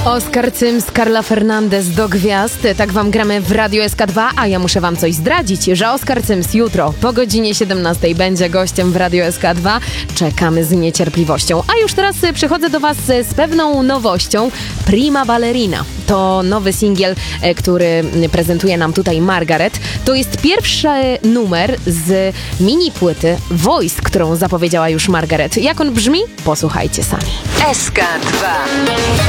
Oskar Cyms, Carla Fernandez do gwiazd. Tak wam gramy w Radio SK2, a ja muszę wam coś zdradzić, że Oskar Cyms jutro po godzinie 17 będzie gościem w Radio SK2. Czekamy z niecierpliwością. A już teraz przychodzę do was z pewną nowością. Prima Ballerina to nowy singiel, który prezentuje nam tutaj Margaret. To jest pierwszy numer z mini płyty Voice, którą zapowiedziała już Margaret. Jak on brzmi? Posłuchajcie sami. SK2